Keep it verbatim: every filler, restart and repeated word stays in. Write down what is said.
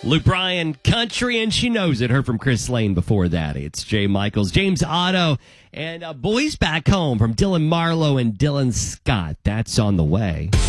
Luke Bryan, country, and she knows it. Heard from Chris Lane before that. It's Jay Michaels, James Otto, and uh, Boys Back Home from Dylan Marlowe and Dylan Scott. That's on the way.